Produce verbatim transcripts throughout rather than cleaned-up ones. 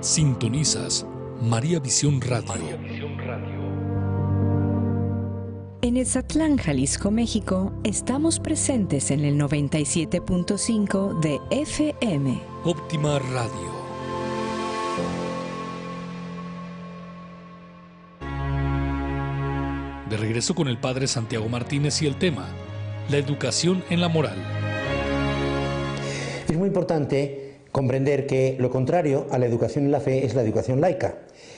Sintonizas María Visión Radio. María Visión Radio. En Etzatlán, Jalisco, México, estamos presentes en el noventa y siete punto cinco de F M. Óptima Radio. De regreso con el padre Santiago Martínez y el tema, la educación en la moral. Es muy importante comprender que lo contrario a la educación en la fe es la educación laica.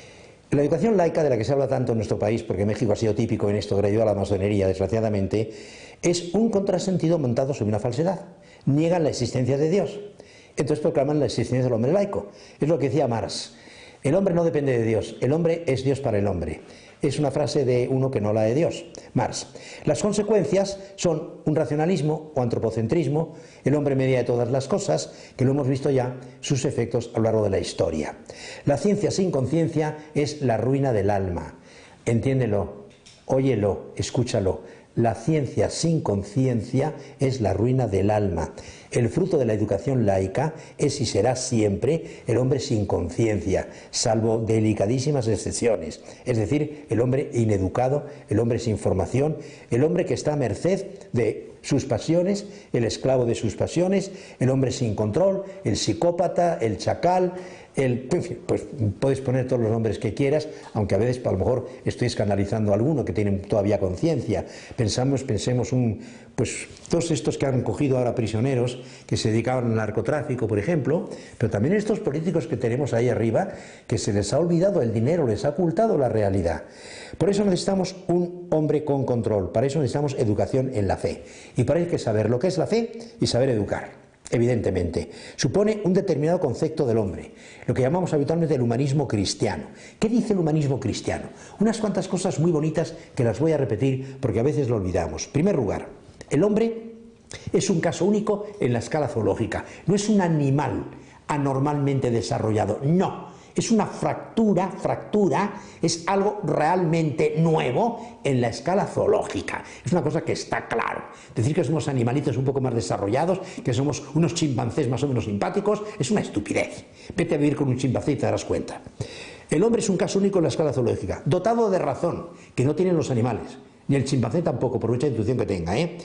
La educación laica, de la que se habla tanto en nuestro país, porque México ha sido típico en esto, gracias a la masonería, desgraciadamente, es un contrasentido montado sobre una falsedad. Niegan la existencia de Dios. Entonces proclaman la existencia del hombre laico. Es lo que decía Marx. El hombre no depende de Dios, el hombre es Dios para el hombre. Es una frase de uno que no la de Dios, Marx. Las consecuencias son un racionalismo o antropocentrismo, el hombre media de todas las cosas, que lo hemos visto ya, sus efectos a lo largo de la historia. La ciencia sin conciencia es la ruina del alma. Entiéndelo, óyelo, escúchalo. La ciencia sin conciencia es la ruina del alma. El fruto de la educación laica es y será siempre el hombre sin conciencia, salvo delicadísimas excepciones. Es decir, el hombre ineducado, el hombre sin formación, el hombre que está a merced de sus pasiones, el esclavo de sus pasiones, el hombre sin control, el psicópata, el chacal, el, en fin, pues puedes poner todos los nombres que quieras, aunque a veces a lo mejor estoy escandalizando a alguno que tiene todavía conciencia. Pensamos, pensemos un, pues todos estos que han cogido ahora prisioneros que se dedicaban al narcotráfico, por ejemplo, pero también estos políticos que tenemos ahí arriba, que se les ha olvidado el dinero, les ha ocultado la realidad. Por eso necesitamos un hombre con control, para eso necesitamos educación en la fe. Y para eso hay que saber lo que es la fe y saber educar. Evidentemente, supone un determinado concepto del hombre, lo que llamamos habitualmente el humanismo cristiano. ¿Qué dice el humanismo cristiano? Unas cuantas cosas muy bonitas que las voy a repetir porque a veces lo olvidamos. En primer lugar, el hombre es un caso único en la escala zoológica, no es un animal anormalmente desarrollado, no. Es una fractura, fractura, es algo realmente nuevo en la escala zoológica. Es una cosa que está claro. Decir que somos animalitos un poco más desarrollados, que somos unos chimpancés más o menos simpáticos, es una estupidez. Vete a vivir con un chimpancé y te darás cuenta. El hombre es un caso único en la escala zoológica, dotado de razón, que no tienen los animales, ni el chimpancé tampoco, por mucha intuición que tenga, ¿eh?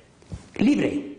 Libre,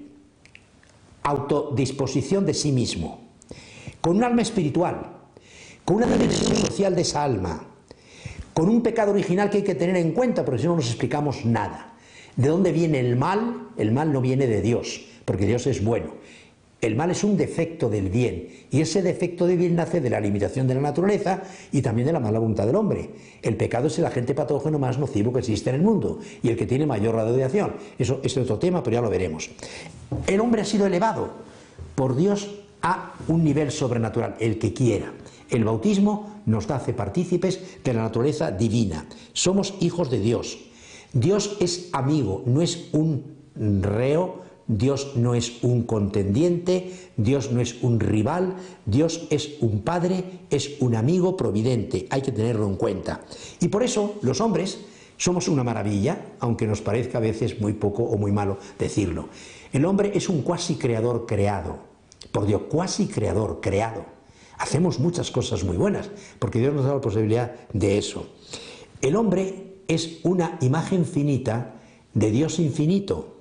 autodisposición de sí mismo, con un alma espiritual, con una dimensión social de esa alma, con un pecado original que hay que tener en cuenta, porque si no nos explicamos nada. ¿De dónde viene el mal? El mal no viene de Dios, porque Dios es bueno. El mal es un defecto del bien, y ese defecto del bien nace de la limitación de la naturaleza y también de la mala voluntad del hombre. El pecado es el agente patógeno más nocivo que existe en el mundo, y el que tiene mayor radiación. Eso es otro tema, pero ya lo veremos. El hombre ha sido elevado por Dios a un nivel sobrenatural, el que quiera. El bautismo nos hace partícipes de la naturaleza divina. Somos hijos de Dios. Dios es amigo, no es un reo, Dios no es un contendiente, Dios no es un rival, Dios es un padre, es un amigo providente, hay que tenerlo en cuenta. Y por eso los hombres somos una maravilla, aunque nos parezca a veces muy poco o muy malo decirlo. El hombre es un cuasi creador creado, por Dios, cuasi creador creado. Hacemos muchas cosas muy buenas, porque Dios nos da la posibilidad de eso. El hombre es una imagen finita de Dios infinito.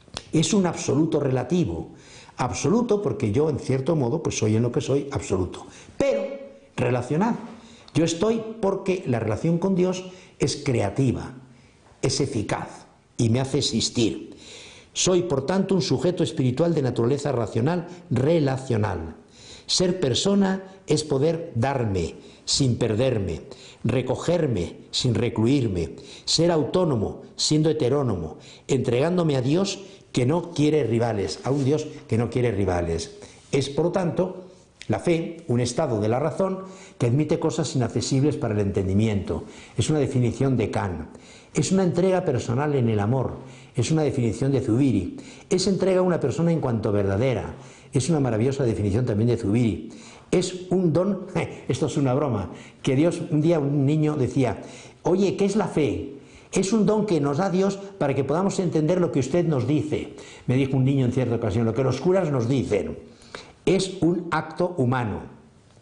Es un absoluto relativo. Absoluto porque yo, en cierto modo, pues soy en lo que soy absoluto. Pero relacionado. Yo estoy porque la relación con Dios es creativa, es eficaz y me hace existir. Soy, por tanto, un sujeto espiritual de naturaleza racional, relacional. Ser persona es poder darme sin perderme, recogerme sin recluirme, ser autónomo siendo heterónomo, entregándome a Dios que no quiere rivales, a un Dios que no quiere rivales. Es, por lo tanto, la fe, un estado de la razón que admite cosas inaccesibles para el entendimiento. Es una definición de Kant. Es una entrega personal en el amor. Es una definición de Zubiri. Es entrega a una persona en cuanto verdadera. Es una maravillosa definición también de Zubiri. Es un don, esto es una broma, que Dios, un día un niño decía, oye, ¿qué es la fe? Es un don que nos da Dios para que podamos entender lo que usted nos dice. Me dijo un niño en cierta ocasión, lo que los curas nos dicen. Es un acto humano.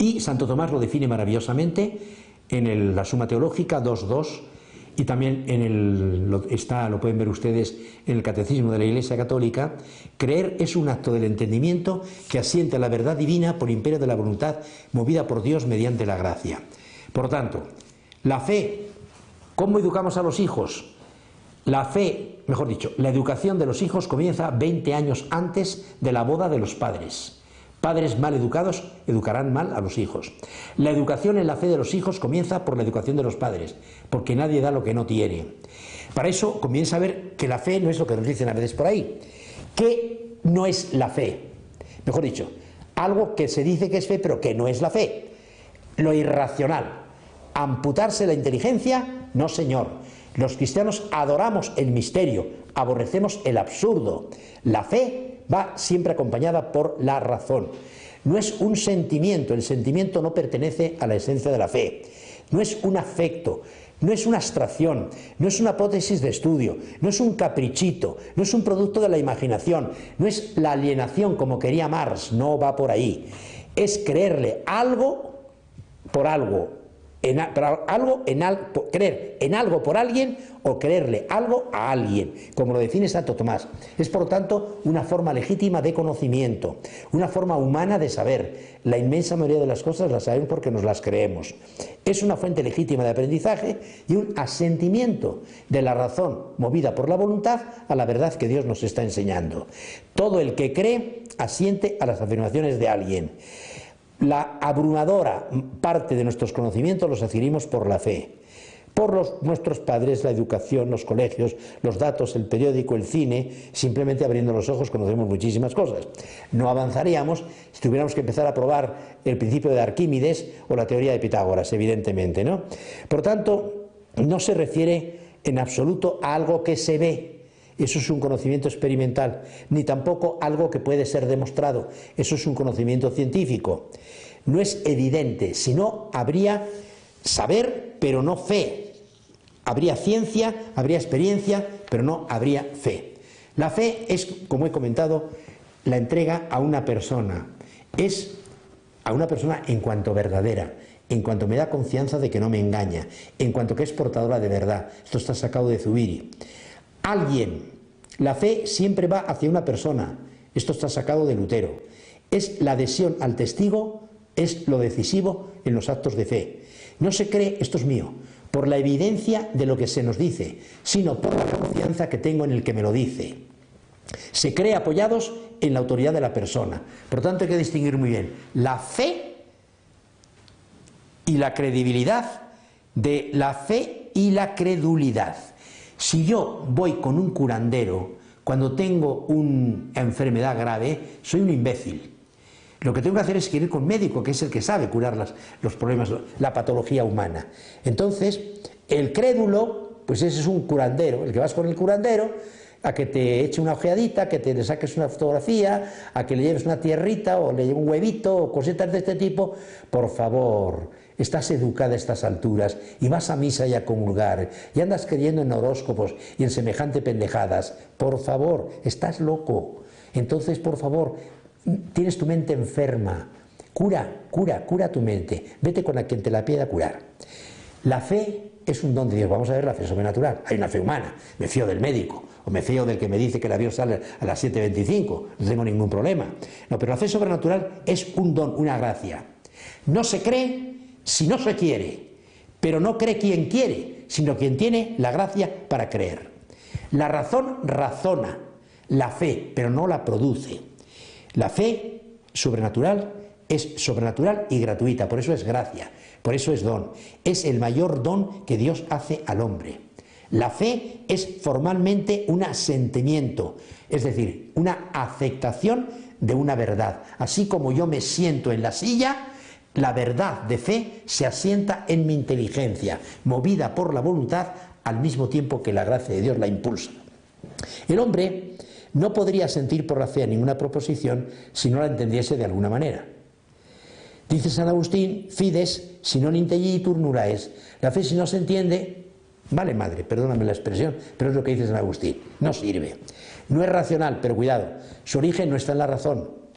Y Santo Tomás lo define maravillosamente en el, la Suma Teológica dos punto dos, y también en el, lo, está, lo pueden ver ustedes en el Catecismo de la Iglesia Católica. Creer es un acto del entendimiento que asiente a la verdad divina por imperio de la voluntad movida por Dios mediante la gracia. Por tanto, la fe, ¿cómo educamos a los hijos? La fe, mejor dicho, la educación de los hijos comienza veinte años antes de la boda de los padres. Padres mal educados educarán mal a los hijos. La educación en la fe de los hijos comienza por la educación de los padres, porque nadie da lo que no tiene. Para eso comienza a ver que la fe no es lo que nos dicen a veces por ahí. ¿Qué no es la fe? Mejor dicho, algo que se dice que es fe, pero que no es la fe. Lo irracional. Amputarse la inteligencia, no señor. Los cristianos adoramos el misterio, aborrecemos el absurdo. La fe va siempre acompañada por la razón. No es un sentimiento, el sentimiento no pertenece a la esencia de la fe. No es un afecto, no es una abstracción, no es una hipótesis de estudio, no es un caprichito, no es un producto de la imaginación, no es la alienación como quería Marx, no va por ahí. Es creerle algo por algo. En, pero algo en al, creer en algo por alguien o creerle algo a alguien, como lo define Santo Tomás. Es por lo tanto una forma legítima de conocimiento, una forma humana de saber. La inmensa mayoría de las cosas las sabemos porque nos las creemos. Es una fuente legítima de aprendizaje y un asentimiento de la razón movida por la voluntad a la verdad que Dios nos está enseñando. Todo el que cree asiente a las afirmaciones de alguien. La abrumadora parte de nuestros conocimientos los adquirimos por la fe, por los, nuestros padres, la educación, los colegios, los datos, el periódico, el cine. Simplemente abriendo los ojos conocemos muchísimas cosas. No avanzaríamos si tuviéramos que empezar a probar el principio de Arquímedes o la teoría de Pitágoras, evidentemente, ¿no? Por tanto, no se refiere en absoluto a algo que se ve. Eso es un conocimiento experimental, ni tampoco algo que puede ser demostrado. Eso es un conocimiento científico. No es evidente, si no habría saber, pero no fe. Habría ciencia, habría experiencia, pero no habría fe. La fe es, como he comentado, la entrega a una persona. Es a una persona en cuanto verdadera, en cuanto me da confianza de que no me engaña, en cuanto que es portadora de verdad. Esto está sacado de Zubiri. Alguien, la fe siempre va hacia una persona, esto está sacado de Lutero. Es la adhesión al testigo, es lo decisivo en los actos de fe. No se cree, esto es mío, por la evidencia de lo que se nos dice, sino por la confianza que tengo en el que me lo dice. Se cree apoyados en la autoridad de la persona. Por lo tanto hay que distinguir muy bien la fe y la credibilidad de la fe y la credulidad. Si yo voy con un curandero cuando tengo una enfermedad grave, soy un imbécil. Lo que tengo que hacer es ir con un médico, que es el que sabe curar las, los problemas, la patología humana. Entonces, el crédulo, pues ese es un curandero, el que vas con el curandero a que te eche una ojeadita, que te le saques una fotografía, a que le lleves una tierrita o le lleves un huevito o cositas de este tipo. Por favor, estás educada a estas alturas y vas a misa y a comulgar y andas creyendo en horóscopos y en semejante pendejadas. Por favor, estás loco. Entonces, por favor, tienes tu mente enferma. Cura, cura, cura tu mente. Vete con a quien te la pida curar. La fe es un don de Dios. Vamos a ver la fe sobrenatural. Hay una fe humana. Me fío del médico. O me fío del que me dice que el avión sale a las siete veinticinco. No tengo ningún problema. No, pero la fe sobrenatural es un don, una gracia. No se cree si no se quiere. Pero no cree quien quiere, sino quien tiene la gracia para creer. La razón razona la fe, pero no la produce. La fe sobrenatural es sobrenatural y gratuita, por eso es gracia, por eso es don. Es el mayor don que Dios hace al hombre. La fe es formalmente un asentimiento, es decir, una aceptación de una verdad. Así como yo me siento en la silla, la verdad de fe se asienta en mi inteligencia, movida por la voluntad, al mismo tiempo que la gracia de Dios la impulsa. El hombre no podría sentir por la fe a ninguna proposición si no la entendiese de alguna manera. Dice San Agustín, fides si non intelligitur nulla es. La fe si no se entiende, vale madre, perdóname la expresión, pero es lo que dice San Agustín, no sirve. No es racional, pero cuidado, su origen no está en la razón.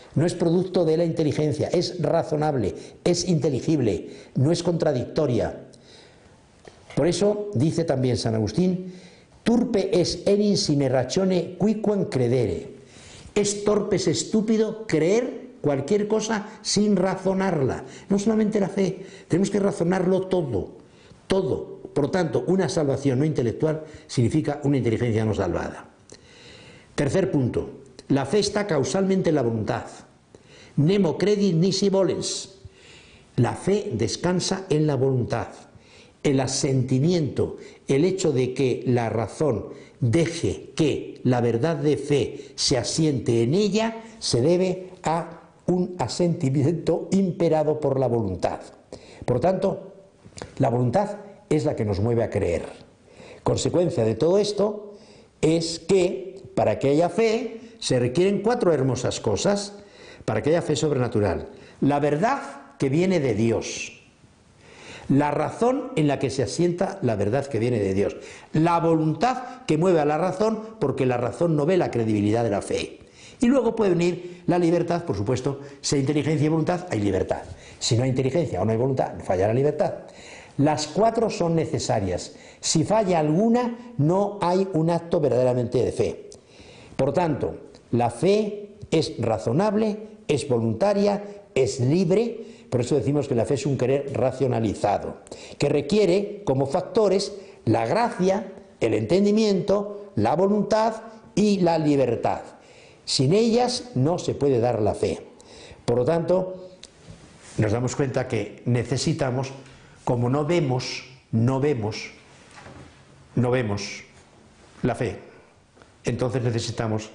no es producto de la inteligencia, es razonable, es inteligible, no es contradictoria. Por eso dice también San Agustín, turpe es enim sine ratione quiquam credere. Es torpe, es estúpido creer cualquier cosa sin razonarla. No solamente la fe, tenemos que razonarlo todo, todo. Por lo tanto, una salvación no intelectual significa una inteligencia no salvada. Tercer punto, la fe está causalmente en la voluntad. Nemo credit nisi volens. La fe descansa en la voluntad. El asentimiento, el hecho de que la razón deje que la verdad de fe se asiente en ella, se debe a un asentimiento imperado por la voluntad. Por lo tanto, la voluntad es la que nos mueve a creer. Consecuencia de todo esto es que para que haya fe se requieren cuatro hermosas cosas, para que haya fe sobrenatural. La verdad que viene de Dios. La razón en la que se asienta la verdad que viene de Dios. La voluntad que mueve a la razón, porque la razón no ve la credibilidad de la fe. Y luego puede venir la libertad, por supuesto, si hay inteligencia y voluntad, hay libertad. Si no hay inteligencia o no hay voluntad, falla la libertad. Las cuatro son necesarias. Si falla alguna, no hay un acto verdaderamente de fe. Por tanto, la fe es razonable, es voluntaria, es libre. Por eso decimos que la fe es un querer racionalizado, que requiere como factores la gracia, el entendimiento, la voluntad y la libertad. Sin ellas no se puede dar la fe. Por lo tanto, nos damos cuenta que necesitamos, como no vemos, no vemos, no vemos la fe, entonces necesitamos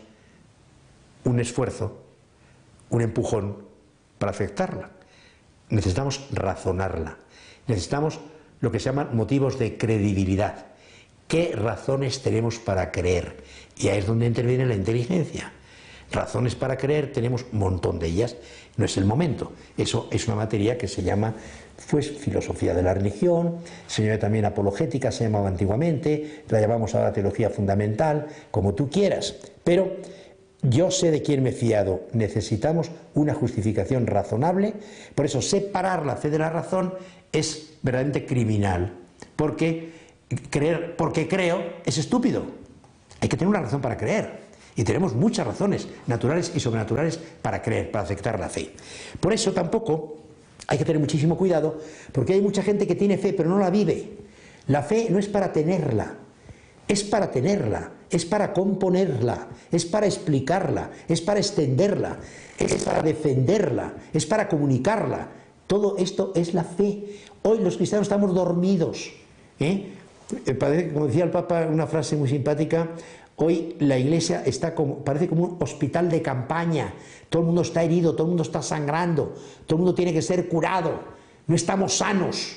un esfuerzo, un empujón para aceptarla. Necesitamos razonarla, necesitamos lo que se llaman motivos de credibilidad. ¿Qué razones tenemos para creer? Y ahí es donde interviene la inteligencia. Razones para creer tenemos un montón de ellas, no es el momento. Eso es una materia que se llama pues, filosofía de la religión, se llama también apologética, se llamaba antiguamente, la llamamos ahora teología fundamental, como tú quieras. Pero yo sé de quién me he fiado, necesitamos una justificación razonable, por eso separar la fe de la razón es verdaderamente criminal, porque creer, porque creo es estúpido, hay que tener una razón para creer, y tenemos muchas razones naturales y sobrenaturales para creer, para aceptar la fe. Por eso tampoco hay que tener muchísimo cuidado, porque hay mucha gente que tiene fe pero no la vive. La fe no es para tenerla, es para tenerla, es para componerla, es para explicarla, es para extenderla, es para defenderla, es para comunicarla. Todo esto es la fe. Hoy los cristianos estamos dormidos, ¿eh? Como decía el Papa, una frase muy simpática, hoy la Iglesia está como, parece como un hospital de campaña, todo el mundo está herido, todo el mundo está sangrando, todo el mundo tiene que ser curado, no estamos sanos.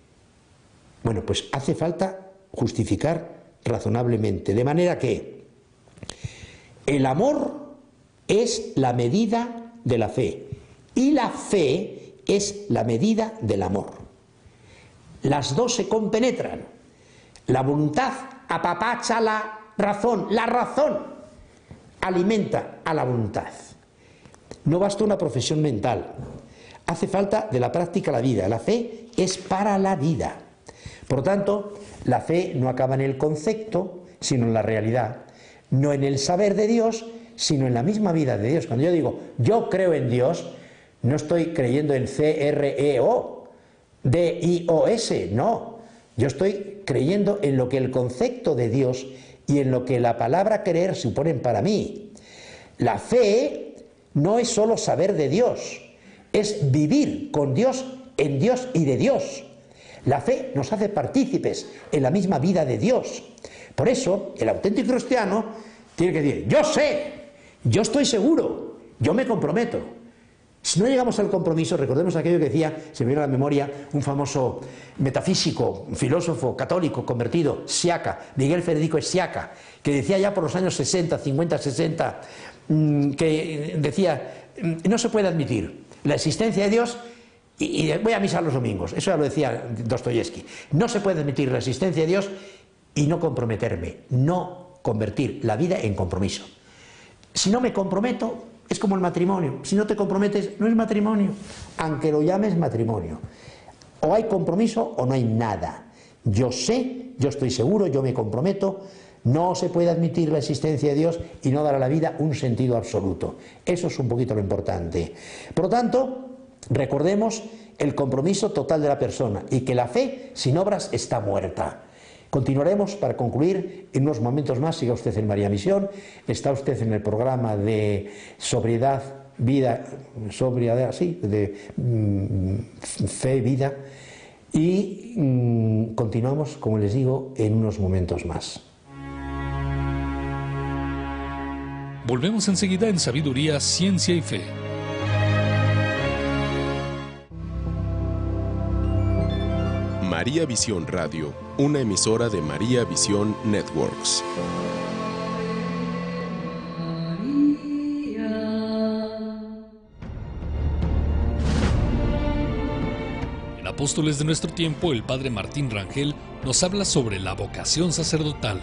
Bueno, pues hace falta justificar razonablemente, de manera que el amor es la medida de la fe y la fe es la medida del amor. Las dos se compenetran. La voluntad apapacha la razón, la razón alimenta a la voluntad. No basta una profesión mental, hace falta de la práctica la vida. La fe es para la vida. Por tanto, la fe no acaba en el concepto, sino en la realidad, no en el saber de Dios, sino en la misma vida de Dios. Cuando yo digo, yo creo en Dios, no estoy creyendo en C R E O, D I O S, no. Yo estoy creyendo en lo que el concepto de Dios y en lo que la palabra creer suponen para mí. La fe no es solo saber de Dios, es vivir con Dios, en Dios y de Dios. La fe nos hace partícipes en la misma vida de Dios. Por eso, el auténtico cristiano tiene que decir, yo sé, yo estoy seguro, yo me comprometo. Si no llegamos al compromiso, recordemos aquello que decía, se me viene a la memoria, un famoso metafísico, un filósofo católico convertido, Sciacca, Miguel Federico Sciacca, que decía ya por los años sesenta, cincuenta, sesenta, que decía, no se puede admitir la existencia de Dios y, y voy a misa los domingos, eso ya lo decía Dostoyevsky, no se puede admitir la existencia de Dios y no comprometerme, no convertir la vida en compromiso. Si no me comprometo, Es como el matrimonio. Si no te comprometes, no es matrimonio, aunque lo llames matrimonio. O hay compromiso o no hay nada. Yo sé, yo estoy seguro, yo me comprometo. No se puede admitir la existencia de Dios y no dar a la vida un sentido absoluto. Eso es un poquito lo importante. Por lo tanto, recordemos el compromiso total de la persona y que la fe sin obras está muerta. Continuaremos para concluir en unos momentos más. Siga usted en María Visión. Está usted en el programa de sobriedad, vida, sobriedad, sí, de mm, fe, vida. Y mm, continuamos, como les digo, en unos momentos más. Volvemos enseguida en Sabiduría, Ciencia y Fe. María Visión Radio, una emisora de María Visión Networks. En Apóstoles de nuestro tiempo, el padre Martín Rangel nos habla sobre la vocación sacerdotal.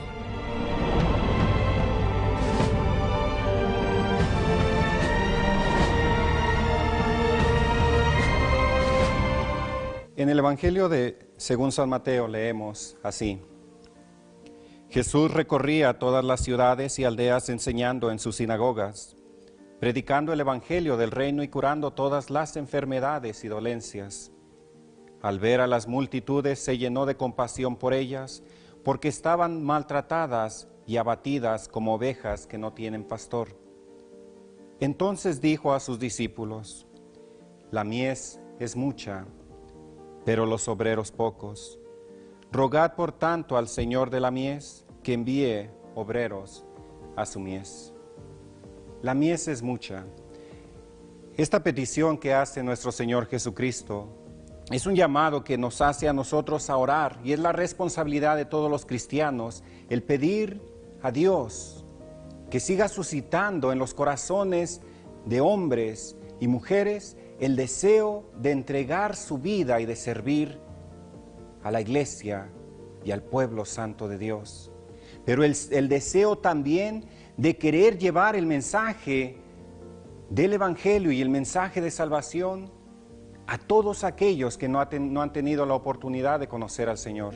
En el Evangelio de según San Mateo leemos así: Jesús recorría todas las ciudades y aldeas enseñando en sus sinagogas, predicando el Evangelio del reino y curando todas las enfermedades y dolencias. Al ver a las multitudes se llenó de compasión por ellas, porque estaban maltratadas y abatidas como ovejas que no tienen pastor. Entonces dijo a sus discípulos: La mies es mucha, pero los obreros pocos. Rogad por tanto al Señor de la mies que envíe obreros a su mies. La mies es mucha. Esta petición que hace nuestro Señor Jesucristo es un llamado que nos hace a nosotros a orar, y es la responsabilidad de todos los cristianos el pedir a Dios que siga suscitando en los corazones de hombres y mujeres el deseo de entregar su vida y de servir a la iglesia y al pueblo santo de Dios. Pero el, el deseo también de querer llevar el mensaje del Evangelio y el mensaje de salvación a todos aquellos que no, ha ten, no han tenido la oportunidad de conocer al Señor.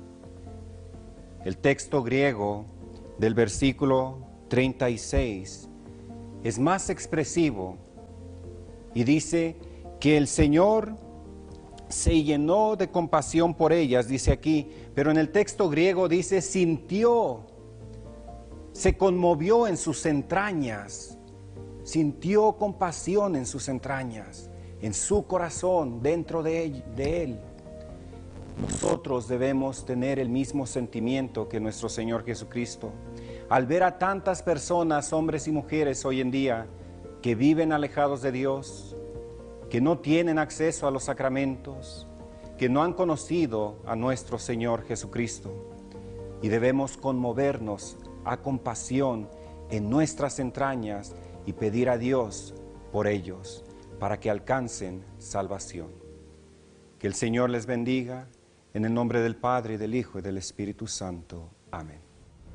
El texto griego del versículo treinta y seis es más expresivo y dice que el Señor se llenó de compasión por ellas, dice aquí, pero en el texto griego dice sintió, se conmovió en sus entrañas, sintió compasión en sus entrañas, en su corazón, dentro de él, de él. Nosotros debemos tener el mismo sentimiento que nuestro Señor Jesucristo. Al ver a tantas personas, hombres y mujeres hoy en día, que viven alejados de Dios, que no tienen acceso a los sacramentos, que no han conocido a nuestro Señor Jesucristo, y debemos conmovernos a compasión en nuestras entrañas y pedir a Dios por ellos, para que alcancen salvación. Que el Señor les bendiga, en el nombre del Padre, y del Hijo, y del Espíritu Santo. Amén.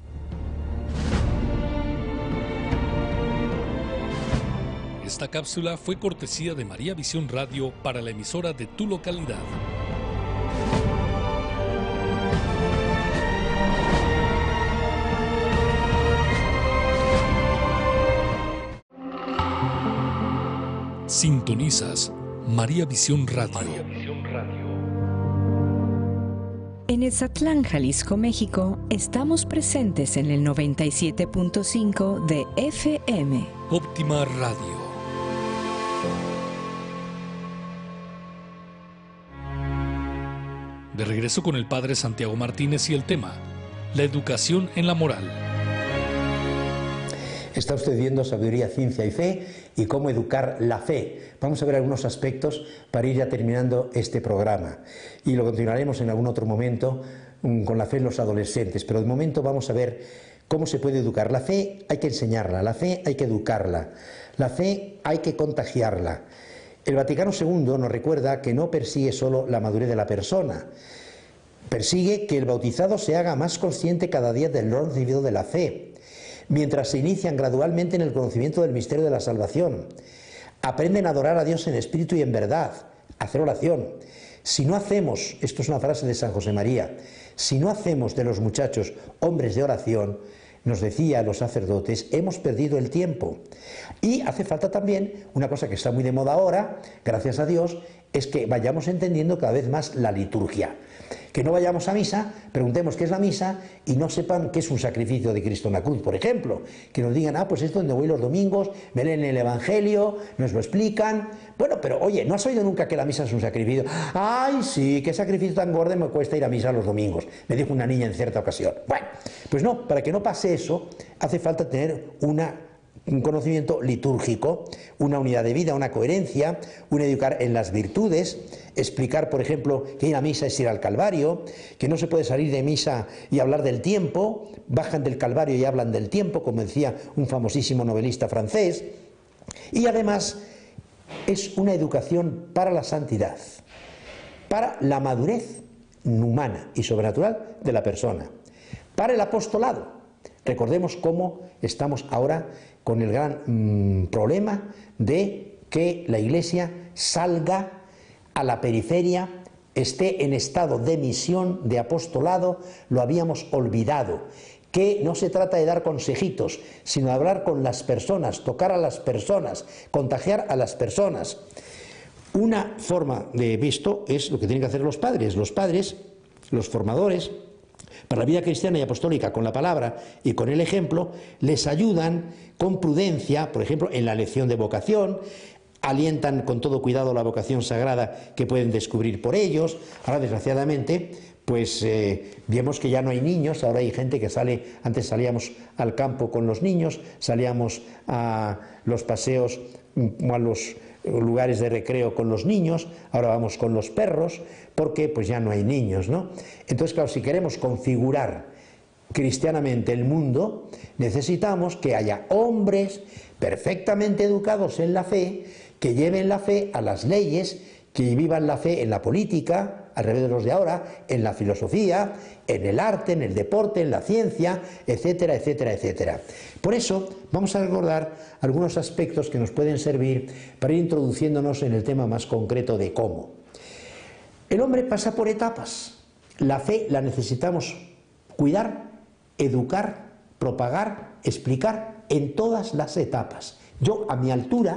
Esta cápsula fue cortesía de María Visión Radio para la emisora de tu localidad. Sintonizas María Visión Radio. María Visión Radio. En Etzatlán, Jalisco, México, estamos presentes en el noventa y siete punto cinco de F M. Óptima Radio. De regreso con el padre Santiago Martínez y el tema, la educación en la moral. Está usted viendo Sabiduría, Ciencia y Fe y cómo educar la fe. Vamos a ver algunos aspectos para ir ya terminando este programa. Y lo continuaremos en algún otro momento con la fe en los adolescentes. Pero de momento vamos a ver cómo se puede educar. La fe hay que enseñarla, la fe hay que educarla, la fe hay que contagiarla. El Vaticano segundo nos recuerda que no persigue solo la madurez de la persona, persigue que el bautizado se haga más consciente cada día del don recibido de la fe, mientras se inician gradualmente en el conocimiento del misterio de la salvación, aprenden a adorar a Dios en espíritu y en verdad, a hacer oración. Si no hacemos, esto es una frase de San José María, si no hacemos de los muchachos hombres de oración, nos decía los sacerdotes, hemos perdido el tiempo. Y hace falta también una cosa que está muy de moda ahora, gracias a Dios, es que vayamos entendiendo cada vez más la liturgia. Que no vayamos a misa, preguntemos qué es la misa y no sepan qué es un sacrificio de Cristo en la cruz, por ejemplo. Que nos digan, ah, pues es donde voy los domingos, me leen el Evangelio, nos lo explican. Bueno, pero oye, ¿no has oído nunca que la misa es un sacrificio? Ay, sí, qué sacrificio tan gordo me cuesta ir a misa los domingos, me dijo una niña en cierta ocasión. Bueno, pues no, para que no pase eso, hace falta tener una... un conocimiento litúrgico, una unidad de vida, una coherencia, un educar en las virtudes, explicar, por ejemplo, que ir a misa es ir al Calvario, que no se puede salir de misa y hablar del tiempo, bajan del Calvario y hablan del tiempo, como decía un famosísimo novelista francés, y además es una educación para la santidad, para la madurez humana y sobrenatural de la persona, para el apostolado. Recordemos cómo estamos ahora con el gran mmm, problema de que la Iglesia salga a la periferia, esté en estado de misión, de apostolado, lo habíamos olvidado, que no se trata de dar consejitos, sino de hablar con las personas, tocar a las personas, contagiar a las personas. Una forma de esto es lo que tienen que hacer los padres, los padres, los formadores, para la vida cristiana y apostólica, con la palabra y con el ejemplo, les ayudan con prudencia, por ejemplo, en la elección de vocación, alientan con todo cuidado la vocación sagrada que pueden descubrir por ellos. Ahora, desgraciadamente, pues eh, vemos que ya no hay niños, ahora hay gente que sale, antes salíamos al campo con los niños, salíamos a los paseos o a los lugares de recreo con los niños, ahora vamos con los perros, porque pues ya no hay niños, ¿no? Entonces, claro, si queremos configurar cristianamente el mundo, necesitamos que haya hombres perfectamente educados en la fe, que lleven la fe a las leyes, que vivan la fe en la política, al revés de los de ahora, en la filosofía, en el arte, en el deporte, en la ciencia, etcétera, etcétera, etcétera. Por eso vamos a recordar algunos aspectos que nos pueden servir para ir introduciéndonos en el tema más concreto de cómo. El hombre pasa por etapas. La fe la necesitamos cuidar, educar, propagar, explicar en todas las etapas. Yo, a mi altura,